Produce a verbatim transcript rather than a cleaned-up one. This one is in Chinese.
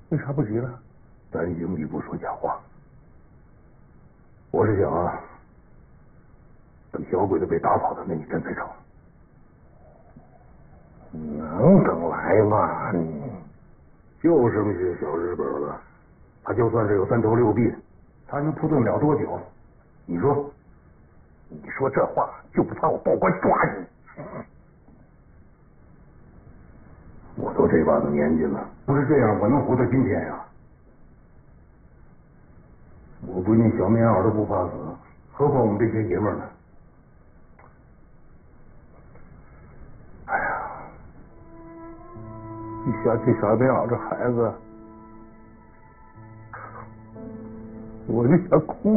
为啥不急了？ 咱兄弟不说假话，我是想啊，等小鬼子被打跑的那一天再成。 能等来吗？你就剩些小日本了，他就算是有三头六臂，他能扑腾了多久？你说，你说这话就不怕我报官抓你？我都这把子年纪了，不是这样，我能活到今天呀？我闺女小棉袄都不怕死，何况我们这些爷们儿呢？哎呀， 一想起小棉袄这孩子，我就想哭。